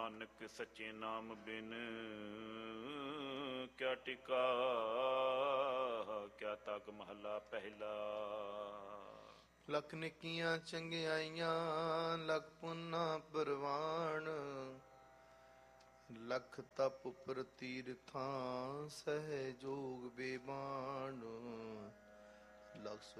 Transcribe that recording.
ਨਾਨਕ ਸੱਚੇ ਨਾਮ ਬਿਨ ਕਿਆ ਟਿਕਾ। ਕਿਆ ਤੱਕ ਮਹੱਲਾ ਪਹਿਲਾ। ਲੱਖ ਨਿੱਕੀਆਂ ਚੰਗਿਆਈਆਂ ਲੱਖ ਪੁੰਨਾ ਪ੍ਰਵਾਨ, ਲੱਖ ਤਪ ਉਪਰ ਤੀਰਥਾਂ ਸਹਿਜੋਗ ਬੇਬਾਨ। ਲੱਖ